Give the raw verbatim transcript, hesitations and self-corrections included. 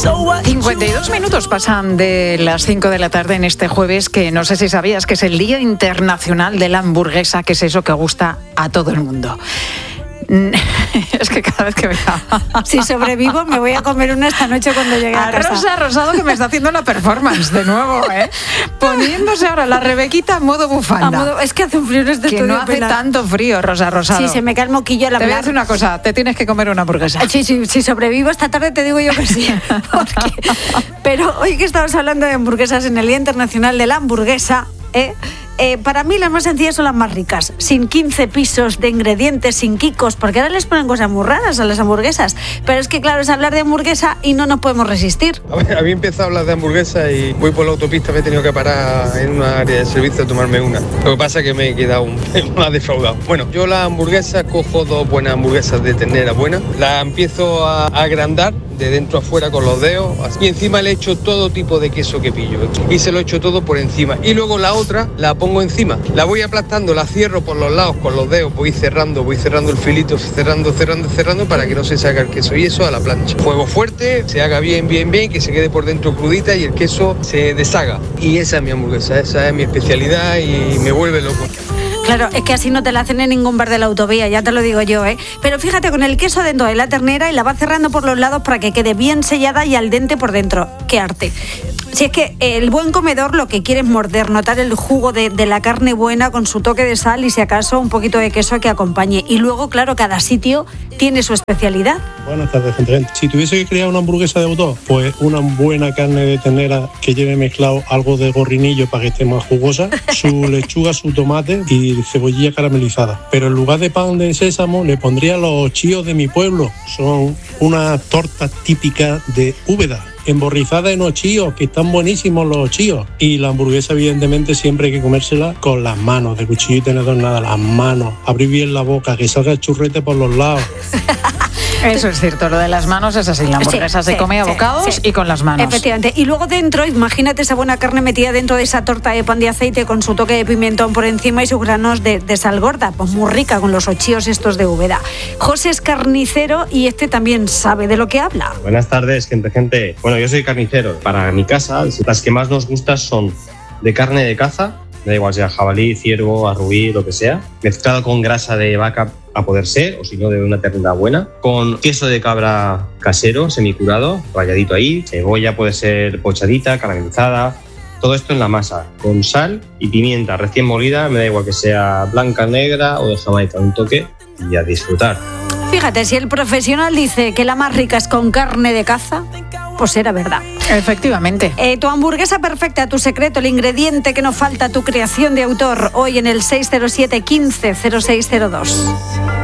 cincuenta y dos minutos pasan de las cinco de la tarde en este jueves, que no sé si sabías que es el Día Internacional de la Hamburguesa, que es eso que gusta a todo el mundo. Es que cada vez que vea... Si sobrevivo me voy a comer una esta noche cuando llegue a, a casa. Rosa Rosado, que me está haciendo la performance de nuevo, ¿eh? Poniéndose ahora la Rebequita a modo bufanda. A modo, es que hace un frío en este que estudio. No hace Pilar. tanto frío, Rosa Rosado. Sí, se me cae el moquillo al hablar. Te voy a decir una cosa, te tienes que comer una hamburguesa. Sí, sí, si sobrevivo esta tarde te digo yo que sí. Porque... Pero hoy que estamos hablando de hamburguesas en el Día Internacional de la Hamburguesa, ¿eh? Eh, para mí las más sencillas son las más ricas, sin quince pisos de ingredientes, sin quicos, porque ahora les ponen cosas muy raras a las hamburguesas, pero es que claro, es hablar de hamburguesa y no nos podemos resistir. A ver, había empezado a hablar de hamburguesa y voy por la autopista, me he tenido que parar en una área de servicio a tomarme una. Lo que pasa es que me he quedado un, más defraudado. Bueno, yo la hamburguesa cojo dos buenas hamburguesas de ternera buena, la empiezo a agrandar de dentro a fuera con los dedos y encima le echo todo tipo de queso que pillo y se lo echo todo por encima y luego la otra la pongo encima, la voy aplastando, la cierro por los lados con los dedos, voy cerrando, voy cerrando el filito, cerrando, cerrando, cerrando para que no se saque el queso y eso a la plancha. Fuego fuerte, se haga bien, bien, bien, que se quede por dentro crudita y el queso se deshaga. Y esa es mi hamburguesa, esa es mi especialidad y me vuelve loco. Claro, es que así no te la hacen en ningún bar de la autovía, ya te lo digo yo, ¿eh? Pero fíjate, con el queso dentro de la ternera y la vas cerrando por los lados para que quede bien sellada y al dente por dentro. ¡Qué arte! Si es que el buen comedor lo que quiere es morder, notar el jugo de, de la carne buena con su toque de sal y si acaso un poquito de queso que acompañe. Y luego, claro, cada sitio tiene su especialidad. Buenas tardes, gente. Si tuviese que crear una hamburguesa de autor, pues una buena carne de ternera que lleve mezclado algo de gorrinillo para que esté más jugosa, su lechuga, su tomate y cebollilla caramelizada. Pero en lugar de pan de sésamo le pondría los chíos de mi pueblo. Son una torta típica de Úbeda, emborrizada en ochíos, que están buenísimos los ochíos. Y la hamburguesa, evidentemente, siempre hay que comérsela con las manos, de cuchillo y tenedor nada, las manos. Abrir bien la boca, que salga el churrete por los lados. Eso es cierto, lo de las manos es así, la hamburguesa sí, se come a sí, bocados sí. y con las manos. Efectivamente, y luego dentro, imagínate esa buena carne metida dentro de esa torta de pan de aceite con su toque de pimentón por encima y sus granos de, de sal gorda, pues muy rica con los ochíos estos de Úbeda. José es carnicero y este también sabe de lo que habla. Buenas tardes, gente, gente. Bueno, yo soy carnicero. Para mi casa, las que más nos gustan son de carne de caza, da igual sea jabalí, ciervo, arrubí, lo que sea, mezclado con grasa de vaca a poder ser, o si no, de una ternera buena, con queso de cabra casero, semicurado, ralladito ahí, cebolla puede ser pochadita, caramelizada, todo esto en la masa, con sal y pimienta recién molida, me da igual que sea blanca, negra o de Jamaica, un toque y a disfrutar. Fíjate, si el profesional dice que la más rica es con carne de caza, pues era verdad. Efectivamente. Eh, tu hamburguesa perfecta, tu secreto, el ingrediente que nos falta, tu creación de autor, hoy en el seis cero siete, quince, cero seis cero dos.